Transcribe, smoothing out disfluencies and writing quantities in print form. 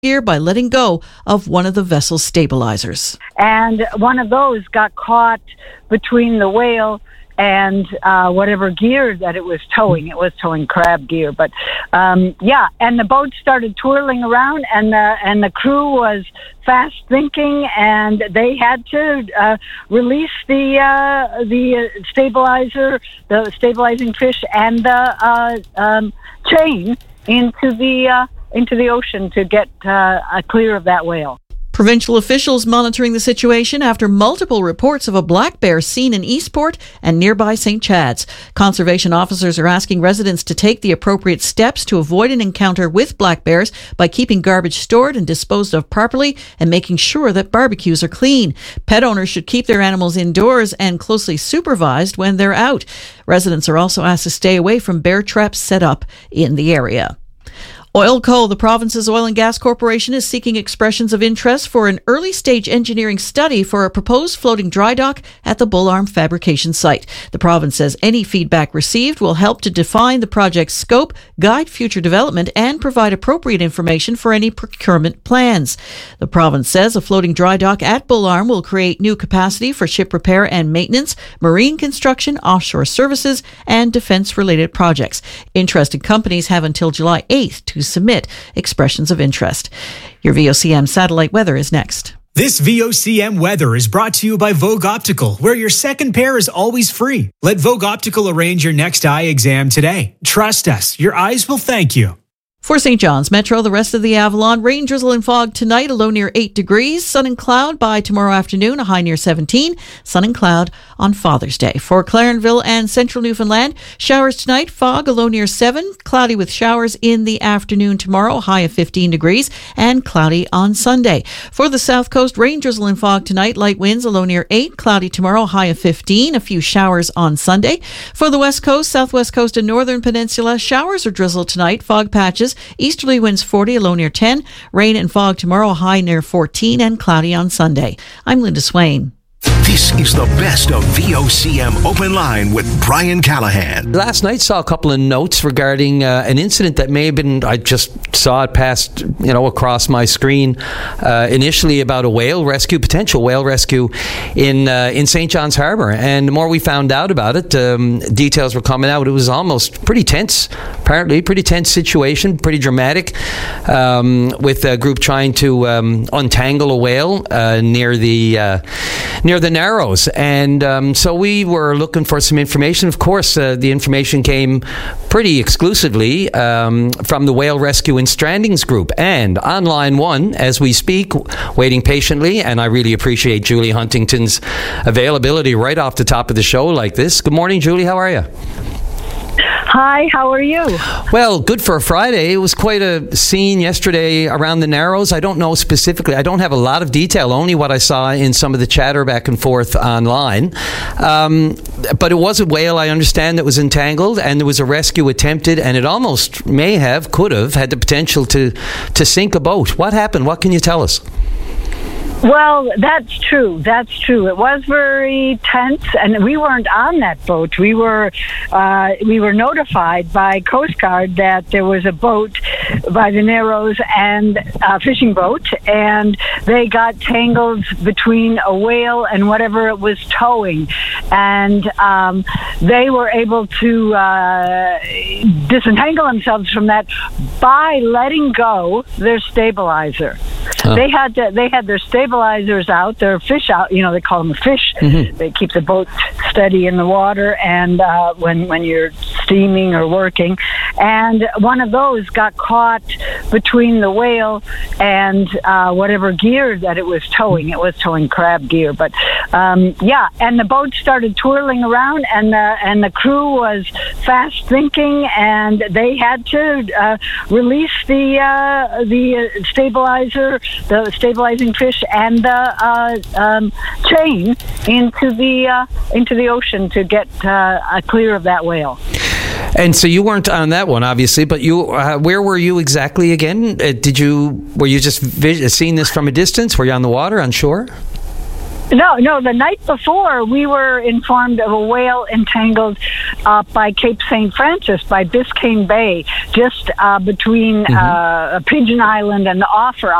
gear by letting go of one of the vessel's stabilizers. And one of those got caught between the whale and whatever gear that it was towing. It was towing crab gear, but and the boat started twirling around, and the crew was fast thinking, and they had to release the stabilizer, the stabilizing fish, and the chain into the ocean to get clear of that whale. Provincial officials monitoring the situation after multiple reports of a black bear seen in Eastport and nearby St. Chad's. Conservation officers are asking residents to take the appropriate steps to avoid an encounter with black bears by keeping garbage stored and disposed of properly and making sure that barbecues are clean. Pet owners should keep their animals indoors and closely supervised when they're out. Residents are also asked to stay away from bear traps set up in the area. Oilco, the province's oil and gas corporation, is seeking expressions of interest for an early-stage engineering study for a proposed floating dry dock at the Bull Arm fabrication site. The province says any feedback received will help to define the project's scope, guide future development, and provide appropriate information for any procurement plans. The province says a floating dry dock at Bull Arm will create new capacity for ship repair and maintenance, marine construction, offshore services, and defense-related projects. Interested companies have until July 8th to submit expressions of interest. Your VOCM satellite weather is next. This VOCM weather is brought to you by Vogue Optical, where your second pair is always free. Let Vogue Optical arrange your next eye exam today. Trust us, your eyes will thank you. For St. John's Metro, the rest of the Avalon, rain, drizzle and fog tonight, a low near 8 degrees. Sun and cloud by tomorrow afternoon, a high near 17. Sun and cloud on Father's Day. For Clarenville and Central Newfoundland, showers tonight, fog, a low near 7. Cloudy with showers in the afternoon tomorrow, high of 15 degrees. And cloudy on Sunday. For the South Coast, rain, drizzle and fog tonight, light winds, a low near 8. Cloudy tomorrow, high of 15. A few showers on Sunday. For the West Coast, Southwest Coast and Northern Peninsula, showers or drizzle tonight, fog patches. Easterly winds 40, a low near 10. Rain and fog tomorrow, high near 14, and cloudy on Sunday. I'm Linda Swain. This is the best of VOCM Open Line with Brian Callahan. Last night saw a couple of notes regarding an incident that may have been, I just saw it passed, across my screen, initially about a potential whale rescue in St. John's Harbour. And the more we found out about it, details were coming out. It was almost pretty tense, apparently, pretty tense situation, pretty dramatic, with a group trying to untangle a whale near the Narrows. And so we were looking for some information. Of course, the information came pretty exclusively from the Whale Rescue and Strandings Group. And on line one, as we speak, waiting patiently, and I really appreciate Julie Huntington's availability right off the top of the show like this. Good morning, Julie. How are you? Hi, how are you? Well, good for a Friday. It was quite a scene yesterday around the Narrows. I don't know specifically. I don't have a lot of detail, only what I saw in some of the chatter back and forth online. But it was a whale, I understand, that was entangled, and there was a rescue attempted, and it almost could have had the potential to sink a boat. What happened? What can you tell us? Well, that's true. It was very tense, and we weren't on that boat. We were notified by Coast Guard that there was a boat by the Narrows and a fishing boat, and they got tangled between a whale and whatever it was towing, and they were able to disentangle themselves from that by letting go their stabilizer. Oh. They had their stabilizers out, their fish out. They call them a fish. Mm-hmm. They keep the boat steady in the water, and when you're steaming or working, and one of those got caught between the whale and whatever gear that it was towing. It was towing crab gear, but and the boat started twirling around, and the crew was fast thinking, and they had to release the stabilizer, the stabilizing fish, and the chain into the ocean to get clear of that whale. And so you weren't on that one, obviously, but you, where were you exactly again? Were you just seeing this from a distance? Were you on the water, on shore? No. The night before, we were informed of a whale entangled by Cape St. Francis, by Biscayne Bay, just between Pigeon Island and the Offer